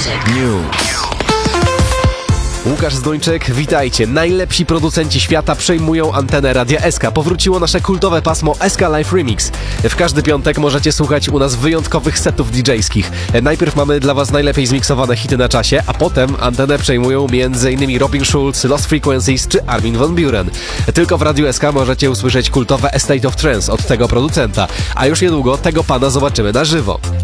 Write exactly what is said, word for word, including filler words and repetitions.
News. Łukasz Zduńczyk, witajcie. Najlepsi producenci świata przejmują antenę Radia S K. Powróciło nasze kultowe pasmo S K Live Remix. W każdy piątek możecie słuchać u nas wyjątkowych setów didżejskich. Najpierw mamy dla was najlepiej zmiksowane hity na czasie, a potem antenę przejmują m.in. Robin Schulz, Lost Frequencies czy Armin van Buuren. Tylko w Radiu S K możecie usłyszeć kultowe A State of Trance od tego producenta, a już niedługo tego pana zobaczymy na żywo.